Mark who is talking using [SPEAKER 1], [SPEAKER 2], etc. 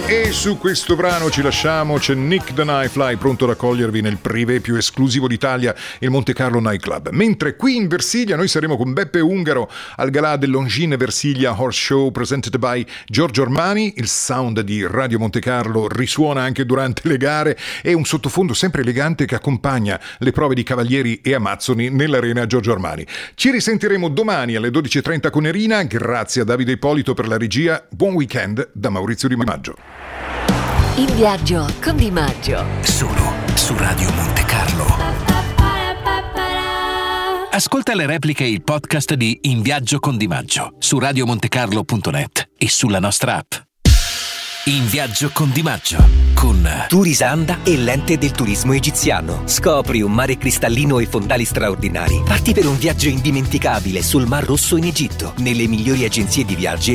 [SPEAKER 1] E su questo brano ci lasciamo, c'è Nick the Nightfly pronto ad accogliervi nel privé più esclusivo d'Italia, il Monte Carlo Night Club. Mentre qui in Versilia noi saremo con Beppe Ungaro al galà del Longines Versilia Horse Show presented by Giorgio Armani. Il sound di Radio Monte Carlo risuona anche durante le gare e un sottofondo sempre elegante che accompagna le prove di Cavalieri e Amazzoni nell'arena Giorgio Armani. Ci risentiremo domani alle 12.30 con Erina. Grazie a Davide Ippolito per la regia. Buon weekend da Maurizio Di Maggio.
[SPEAKER 2] In viaggio con Di Maggio.
[SPEAKER 3] Solo su Radio Monte Carlo. Ascolta le repliche e il podcast di In viaggio con Di Maggio su radiomontecarlo.net e sulla nostra app. In viaggio con Di Maggio con
[SPEAKER 4] Turisanda e l'ente del turismo egiziano. Scopri un mare cristallino e fondali straordinari. Parti per un viaggio indimenticabile sul Mar Rosso in Egitto, nelle migliori agenzie di viaggi